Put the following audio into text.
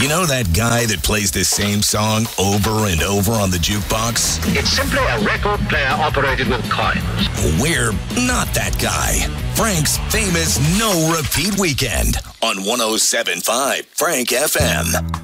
You know that guy that plays the same song over and over on the jukebox? It's simply a record player operated with coins. We're not that guy. Frank's famous No Repeat Weekend on 107.5 Frank FM.